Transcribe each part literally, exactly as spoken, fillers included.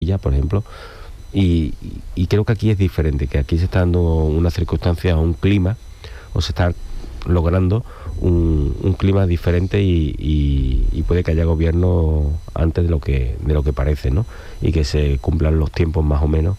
por ejemplo, y, y creo que aquí es diferente, que aquí se está dando unas circunstancias, un clima, o se está logrando un, un clima diferente y, y, y puede que haya gobierno antes de lo que de lo que parece, ¿no? Y que se cumplan los tiempos más o menos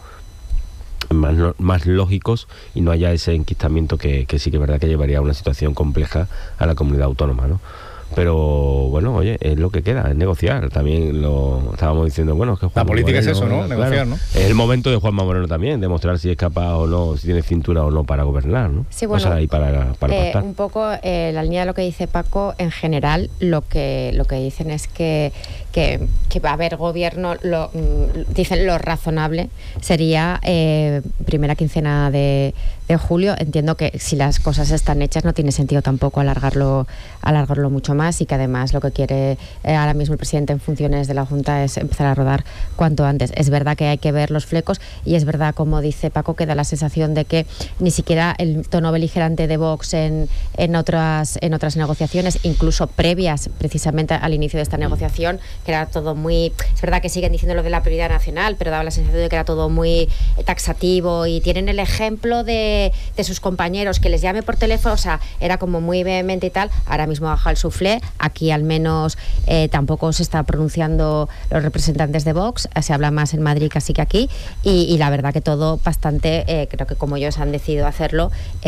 más, más lógicos y no haya ese enquistamiento que, que sí que es verdad que llevaría a una situación compleja a la comunidad autónoma, ¿no? Pero bueno, oye, es lo que queda, es negociar. También lo estábamos diciendo, bueno, es que Juan la política Moreno, es eso, ¿no? Claro, Negociar, ¿no? Es el momento de Juanma Moreno también, demostrar si es capaz o no, si tiene cintura o no para gobernar, ¿no? Sí, bueno, o sea, y para, para eh, pactar. un poco eh, la línea de lo que dice Paco, en general, lo que lo que dicen es que, que, que va a haber gobierno, lo, dicen lo razonable sería eh, primera quincena de, de julio. Entiendo que si las cosas están hechas no tiene sentido tampoco alargarlo, alargarlo mucho más, y que además lo que quiere eh, ahora mismo el presidente en funciones de la Junta es empezar a rodar cuanto antes. Es verdad que hay que ver los flecos y es verdad, como dice Paco, que da la sensación de que ni siquiera el tono beligerante de Vox en, en, otras, en otras negociaciones, incluso previas precisamente al inicio de esta negociación, que era todo muy... Es verdad que siguen diciendo lo de la prioridad nacional, pero daba la sensación de que era todo muy taxativo, y tienen el ejemplo de, de sus compañeros que les llame por teléfono, o sea, era como muy vehemente y tal. Ahora mismo baja el suflé, aquí al menos eh, tampoco se está pronunciando los representantes de Vox, se habla más en Madrid casi que aquí, y, y la verdad que todo bastante, eh, creo que como ellos han decidido hacerlo,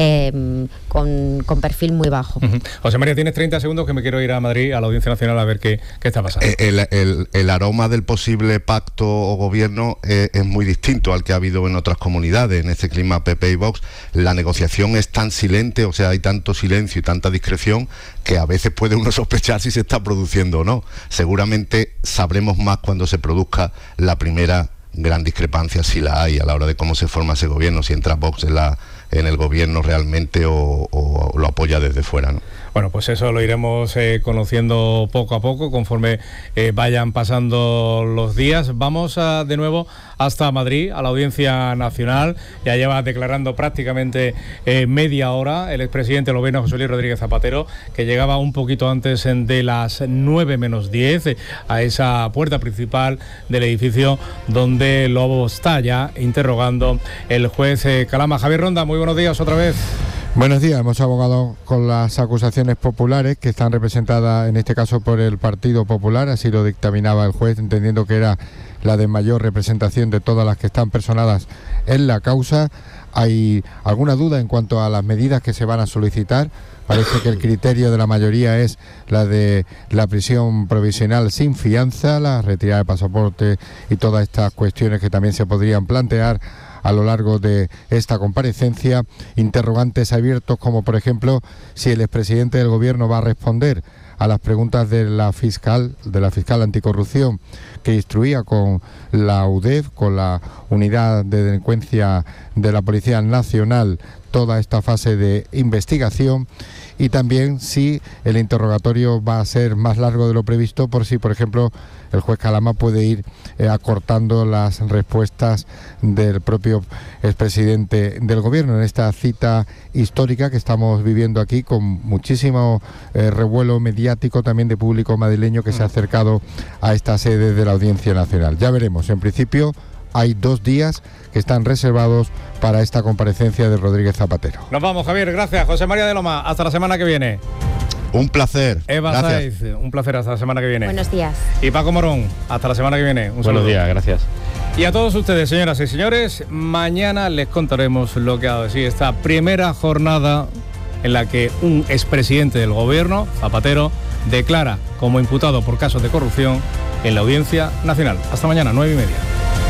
eh, con, con perfil muy bajo. Uh-huh. José María, tienes treinta segundos, que me quiero ir a Madrid, a la Audiencia Nacional, a ver qué, qué está pasando. El, el, el aroma del posible pacto o gobierno eh, es muy distinto al que ha habido en otras comunidades. En este clima P P y Vox, la negociación es tan silente, o sea, hay tanto silencio y tanta discreción, que a veces puede uno sospechar si se está produciendo o no. Seguramente sabremos más cuando se produzca la primera gran discrepancia, si la hay, a la hora de cómo se forma ese gobierno, si entra Vox en, la, en el gobierno realmente o, o, o lo apoya desde fuera, ¿no? Bueno, pues eso lo iremos eh, conociendo poco a poco, conforme eh, vayan pasando los días. Vamos a, de nuevo hasta Madrid, a la Audiencia Nacional. Ya lleva declarando prácticamente eh, media hora el expresidente del Gobierno, José Luis Rodríguez Zapatero, que llegaba un poquito antes de las nueve menos diez eh, a esa puerta principal del edificio donde lo está ya interrogando el juez eh, Calama. Javier Ronda, muy buenos días otra vez. Buenos días, hemos abogado con las acusaciones populares que están representadas en este caso por el Partido Popular, así lo dictaminaba el juez, entendiendo que era la de mayor representación de todas las que están personadas en la causa. ¿Hay alguna duda en cuanto a las medidas que se van a solicitar? Parece que el criterio de la mayoría es la de la prisión provisional sin fianza, la retirada de pasaporte y todas estas cuestiones que también se podrían plantear a lo largo de esta comparecencia. Interrogantes abiertos como, por ejemplo, si el expresidente del gobierno va a responder a las preguntas de la fiscal, de la fiscal anticorrupción, que instruía con la U D E F, con la Unidad de Delincuencia de la Policía Nacional, toda esta fase de investigación, y también si el interrogatorio va a ser más largo de lo previsto, por si, por ejemplo, el juez Calama puede ir eh, acortando las respuestas del propio expresidente del gobierno en esta cita histórica que estamos viviendo aquí, con muchísimo eh, revuelo mediático también de público madrileño que se ha acercado a esta sede de la Audiencia Nacional. Ya veremos. En principio hay dos días que están reservados para esta comparecencia de Rodríguez Zapatero. Nos vamos, Javier, gracias. José María de Loma, hasta la semana que viene. Un placer. Eva Saiz, un placer, hasta la semana que viene. Buenos días. Y Paco Morón, hasta la semana que viene. Un Buenos saludo. días, gracias. Y a todos ustedes, señoras y señores, mañana les contaremos lo que ha dado de sí esta primera jornada en la que un expresidente del gobierno, Zapatero, declara como imputado por casos de corrupción en la Audiencia Nacional. Hasta mañana, nueve y media.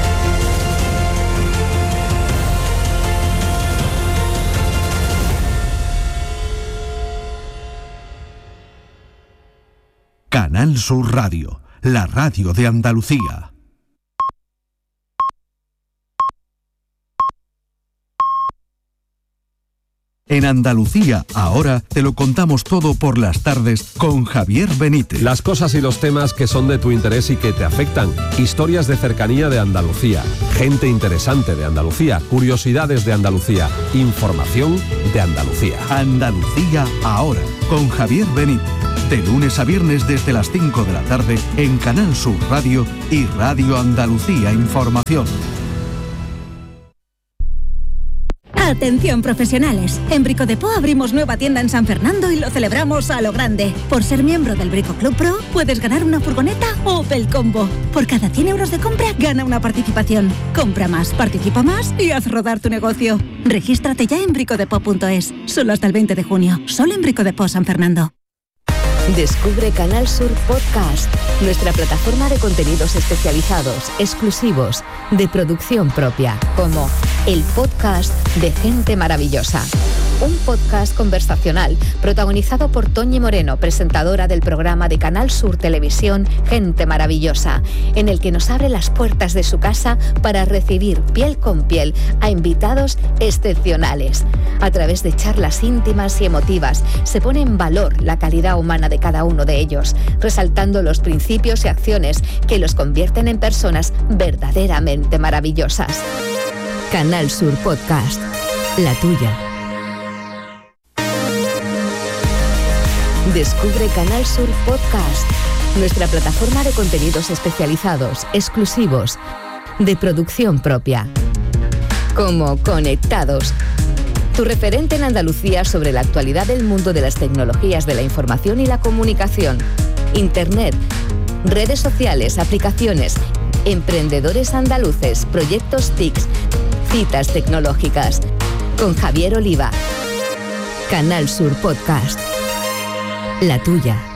Canal Sur Radio, la radio de Andalucía. En Andalucía, ahora te lo contamos todo por las tardes con Javier Benítez. Las cosas y los temas que son de tu interés y que te afectan. Historias de cercanía de Andalucía. Gente interesante de Andalucía. Curiosidades de Andalucía. Información de Andalucía. Andalucía, ahora. con Javier Benítez. De lunes a viernes desde las cinco de la tarde en Canal Sur Radio y Radio Andalucía Información. Atención profesionales, en Brico Depot abrimos nueva tienda en San Fernando y lo celebramos a lo grande. Por ser miembro del Brico Club Pro puedes ganar una furgoneta Opel Combo. Por cada cien euros de compra gana una participación. Compra más, participa más y haz rodar tu negocio. Regístrate ya en bricodepot punto es, solo hasta el veinte de junio, solo en Brico Depot San Fernando. Descubre Canal Sur Podcast, nuestra plataforma de contenidos especializados, exclusivos, de producción propia, como el podcast de Gente Maravillosa. Un podcast conversacional protagonizado por Toñi Moreno, presentadora del programa de Canal Sur Televisión Gente Maravillosa, en el que nos abre las puertas de su casa para recibir piel con piel a invitados excepcionales. A través de charlas íntimas y emotivas se pone en valor la calidad humana de cada uno de ellos, resaltando los principios y acciones que los convierten en personas verdaderamente maravillosas. Canal Sur Podcast, la tuya. Descubre Canal Sur Podcast, nuestra plataforma de contenidos especializados, exclusivos, de producción propia. Como Conectados, tu referente en Andalucía sobre la actualidad del mundo de las tecnologías de la información y la comunicación, Internet, redes sociales, aplicaciones, emprendedores andaluces, proyectos T I C, citas tecnológicas. Con Javier Oliva. Canal Sur Podcast, la tuya.